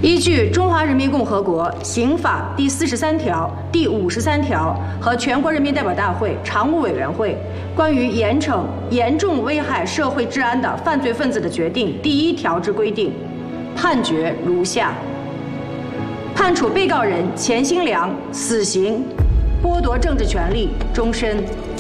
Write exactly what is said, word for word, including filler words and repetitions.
依据《中华人民共和国刑法》第四十三条、第五十三条和全国人民代表大会常务委员会关于严惩严重危害社会治安的犯罪分子的决定第一条之规定，判决如下：判处被告人钱新良死刑，剥夺政治权利终身。